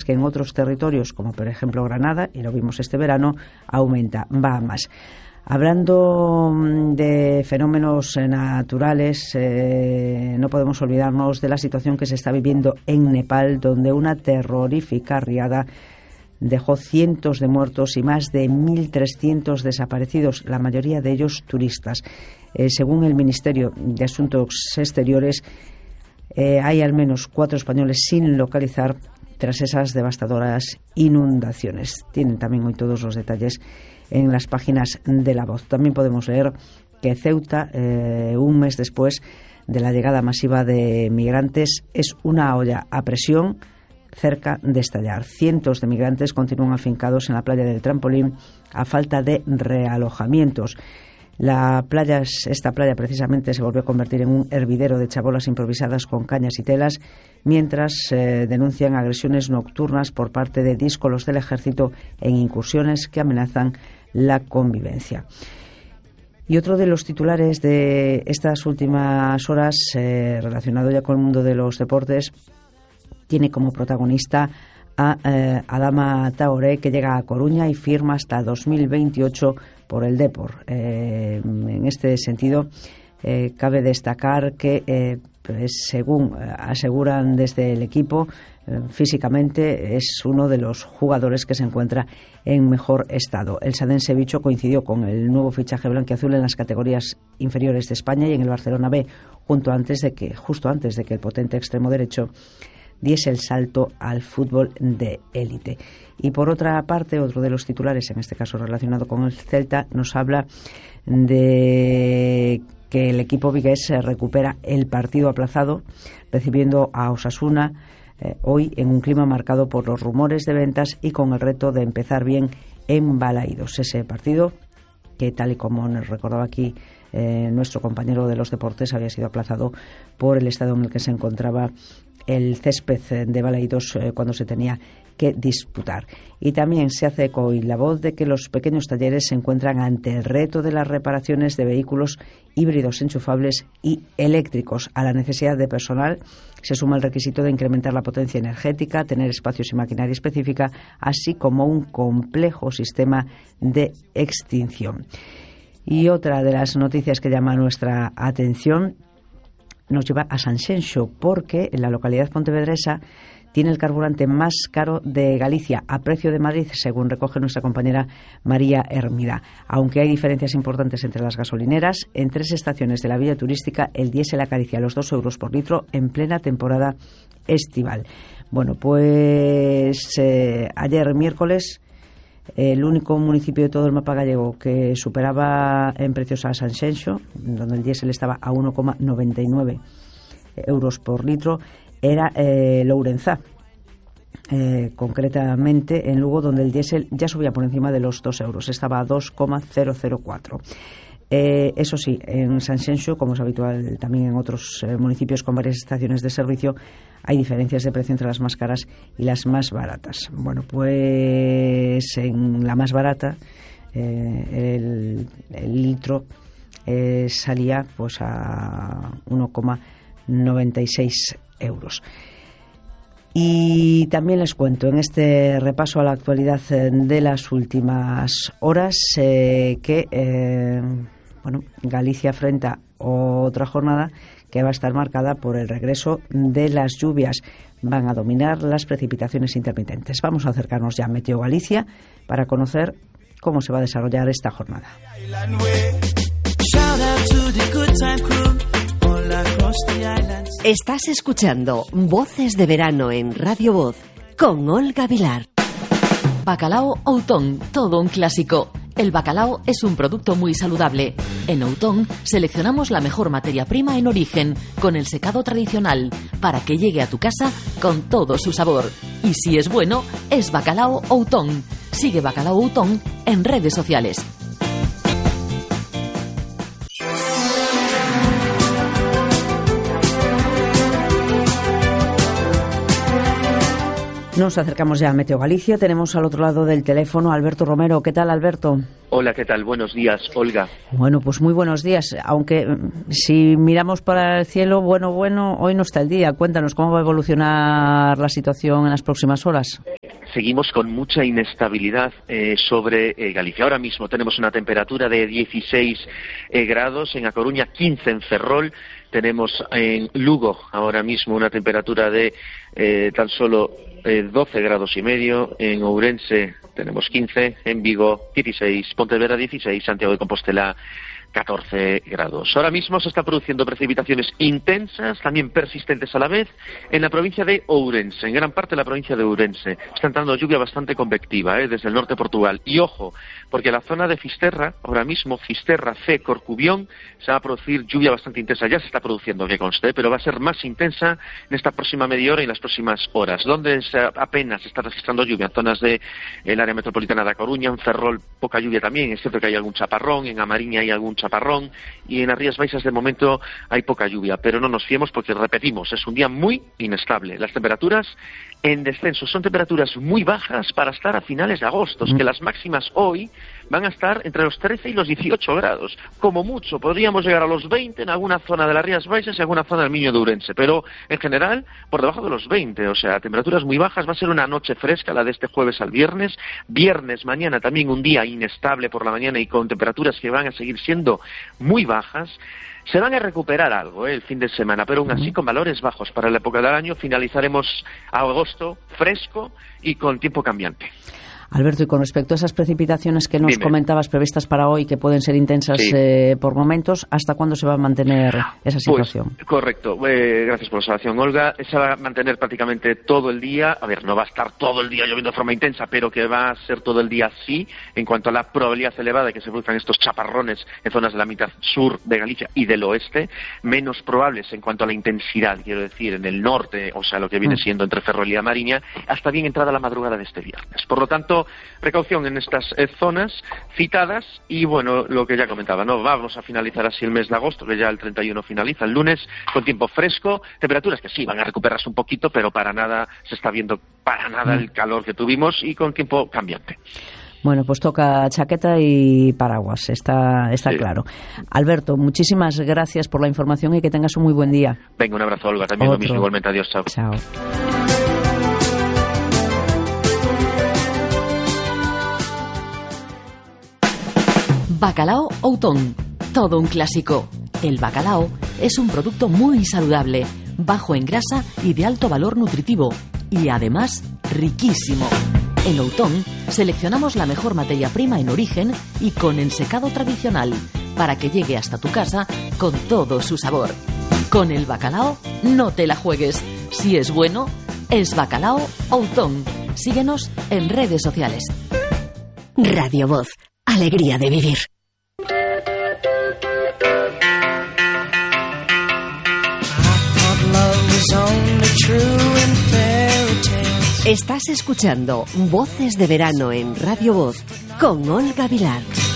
que en otros territorios, como por ejemplo Granada, y lo vimos este verano, aumenta, va a más. Hablando de fenómenos naturales, no podemos olvidarnos de la situación que se está viviendo en Nepal, donde una terrorífica riada dejó cientos de muertos y más de 1.300 desaparecidos, la mayoría de ellos turistas. Según el Ministerio de Asuntos Exteriores, hay al menos 4 españoles sin localizar tras esas devastadoras inundaciones. Tienen también hoy todos los detalles en las páginas de La Voz. También podemos leer que Ceuta, un mes después de la llegada masiva de migrantes, es una olla a presión cerca de estallar. Cientos de migrantes continúan afincados en la playa del Trampolín a falta de realojamientos. Esta playa precisamente se volvió a convertir en un hervidero de chabolas improvisadas con cañas y telas, mientras denuncian agresiones nocturnas por parte de díscolos del ejército en incursiones que amenazan la convivencia. Y otro de los titulares de estas últimas horas, relacionado ya con el mundo de los deportes, tiene como protagonista a Adama Traoré, que llega a Coruña y firma hasta 2028 por el Depor. En este sentido, cabe destacar que, según aseguran desde el equipo, físicamente es uno de los jugadores que se encuentra en mejor estado. El sadense bicho coincidió con el nuevo fichaje blanquiazul en las categorías inferiores de España y en el Barcelona B, justo antes de que el potente extremo derecho diese el salto al fútbol de élite. Y por otra parte, otro de los titulares, en este caso relacionado con el Celta, nos habla de que el equipo vigués recupera el partido aplazado, recibiendo a Osasuna hoy en un clima marcado por los rumores de ventas y con el reto de empezar bien en Balaídos. Ese partido que, tal y como nos recordaba aquí nuestro compañero de los deportes, había sido aplazado por el estado en el que se encontraba el césped de Balaídos cuando se tenía que disputar. Y también se hace eco hoy La Voz de que los pequeños talleres se encuentran ante el reto de las reparaciones de vehículos híbridos enchufables y eléctricos. A la necesidad de personal se suma el requisito de incrementar la potencia energética, tener espacios y maquinaria específica, así como un complejo sistema de extinción. Y otra de las noticias que llama nuestra atención nos lleva a Sanxenxo, porque en la localidad pontevedresa tiene el carburante más caro de Galicia, a precio de Madrid, según recoge nuestra compañera María Hermida. Aunque hay diferencias importantes entre las gasolineras, en 3 estaciones de la vía turística el diésel acaricia los 2 euros por litro en plena temporada estival. Bueno, pues ayer miércoles, el único municipio de todo el mapa gallego que superaba en precios a Sanxenxo, donde el diésel estaba a 1,99 euros por litro, era Lourenzá, concretamente en Lugo, donde el diésel ya subía por encima de los 2 euros, estaba a 2,004. Eso sí, en Sanxenxo, como es habitual también en otros municipios con varias estaciones de servicio, hay diferencias de precio entre las más caras y las más baratas. Bueno, pues en la más barata el litro salía pues a 1,96 euros. Y también les cuento en este repaso a la actualidad de las últimas horas que Galicia afronta otra jornada que va a estar marcada por el regreso de las lluvias. Van a dominar las precipitaciones intermitentes. Vamos a acercarnos ya a Meteo Galicia para conocer cómo se va a desarrollar esta jornada. Estás escuchando Voces de Verano en Radio Voz con Olga Vilar. Bacalao Outón, todo un clásico. El bacalao es un producto muy saludable. En Outón seleccionamos la mejor materia prima en origen, con el secado tradicional, para que llegue a tu casa con todo su sabor. Y si es bueno, es Bacalao Outón. Sigue Bacalao Outón en redes sociales. Nos acercamos ya a Meteo Galicia. Tenemos al otro lado del teléfono a Alberto Romero. ¿Qué tal, Alberto? Hola, ¿qué tal? Buenos días, Olga. Bueno, pues muy buenos días. Aunque si miramos para el cielo, bueno, hoy no está el día. Cuéntanos cómo va a evolucionar la situación en las próximas horas. seguimos con mucha inestabilidad sobre Galicia. Ahora mismo tenemos una temperatura de 16 grados, en A Coruña 15 en Ferrol, tenemos en Lugo ahora mismo una temperatura de tan solo 12 grados y medio, en Ourense tenemos 15, en Vigo 16, Pontevedra 16, Santiago de Compostela 14 grados. Ahora mismo se están produciendo precipitaciones intensas, también persistentes a la vez, en la provincia de Ourense, en gran parte de la provincia de Ourense. Está entrando lluvia bastante convectiva, desde el norte de Portugal. Y ojo, porque la zona de Fisterra, ahora mismo, Fisterra, C, Corcubión, se va a producir lluvia bastante intensa. Ya se está produciendo, que conste, pero va a ser más intensa en esta próxima media hora y en las próximas horas. Donde apenas se está registrando lluvia, en zonas del área metropolitana de A Coruña, en Ferrol poca lluvia también, es cierto que hay algún chaparrón, en A Mariña hay algún chaparrón, y en las Rías Baixas de momento hay poca lluvia, pero no nos fiemos porque, repetimos, es un día muy inestable. Las temperaturas en descenso son temperaturas muy bajas para estar a finales de agosto, es que las máximas hoy van a estar entre los 13 y los 18 grados. Como mucho podríamos llegar a los 20 en alguna zona de las Rías Baixas y alguna zona del Miño de Ourense, pero en general por debajo de los 20, o sea, temperaturas muy bajas. Va a ser una noche fresca la de este jueves al viernes. Viernes, mañana también un día inestable por la mañana y con temperaturas que van a seguir siendo muy bajas. Se van a recuperar algo el fin de semana, pero aún así con valores bajos para la época del año. Finalizaremos agosto fresco y con tiempo cambiante. Alberto, y con respecto a esas precipitaciones que nos comentabas previstas para hoy, que pueden ser intensas por momentos, ¿hasta cuándo se va a mantener esa situación? Pues, correcto. Gracias por la observación, Olga. Se va a mantener prácticamente todo el día. A ver, no va a estar todo el día lloviendo de forma intensa, pero que va a ser todo el día así, en cuanto a la probabilidad elevada de que se produzcan estos chaparrones en zonas de la mitad sur de Galicia y del oeste. Menos probables en cuanto a la intensidad, quiero decir, en el norte, o sea, lo que viene siendo entre Ferrol y A Mariña, hasta bien entrada la madrugada de este viernes. Por lo tanto, precaución en estas zonas citadas y, bueno, lo que ya comentaba, ¿no? Vamos a finalizar así el mes de agosto, que ya el 31 finaliza, el lunes, con tiempo fresco, temperaturas que sí van a recuperarse un poquito, pero para nada se está viendo el calor que tuvimos y con tiempo cambiante. Bueno, pues toca chaqueta y paraguas, está claro. Alberto, muchísimas gracias por la información y que tengas un muy buen día. Venga, un abrazo, Olga, también lo mismo, igualmente, adiós, chao. Chao. Bacalao Outón, todo un clásico. El bacalao es un producto muy saludable, bajo en grasa y de alto valor nutritivo, y además riquísimo. En Outón seleccionamos la mejor materia prima en origen y con ensecado tradicional, para que llegue hasta tu casa con todo su sabor. Con el bacalao no te la juegues. Si es bueno, es Bacalao Outón. Síguenos en redes sociales. Radio Voz. Alegría de vivir. Estás escuchando Voces de Verano en Radio Voz con Olga Vilar.